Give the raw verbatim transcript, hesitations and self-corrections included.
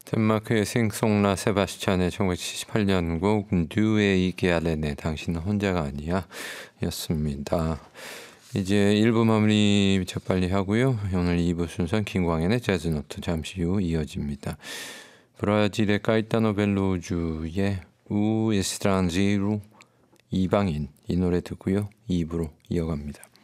덴마크의 싱송라 세바스찬의 천구백칠십팔 년 곡 듀에이 게알렌의 당신은 혼자가 아니야 였습니다. 이제 일 부 마무리 재빨리 하고요. 오늘 이 부 순서는 김광현의 재즈노트 잠시 후 이어집니다. 브라질의 까이타노 벨로주의 우 에스트란지루 이방인 이 노래 듣고요. 이 부로 이어갑니다.